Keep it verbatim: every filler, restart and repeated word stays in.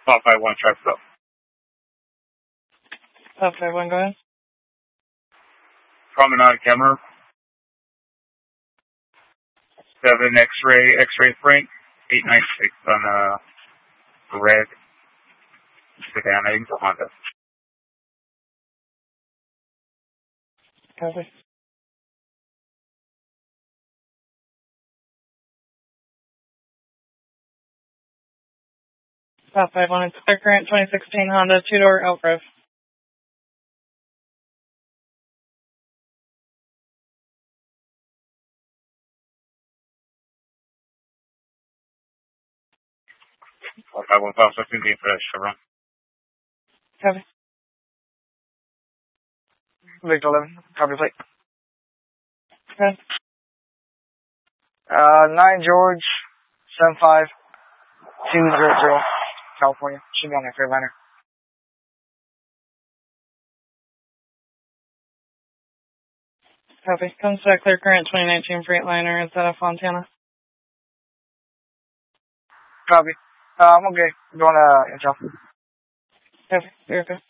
Five five one, traffic up. Five five one, go ahead. Promenade camera. Seven X-ray, X-ray Frank, eight nine six on uh red sedan, I think Honda. Copy. Five five one, it's clear current twenty sixteen Honda two door Elf-Rev. Five five one, five six Indian for Chevron. Copy. Victor eleven, copy plate. Okay. Uh, nine George, seven five two zero zero, California. Should be on that Freightliner. Copy. Comes to clear current twenty nineteen Freightliner. Is that a Fontana? Copy. Uh, I'm okay. Going to Intel. Copy. You're okay.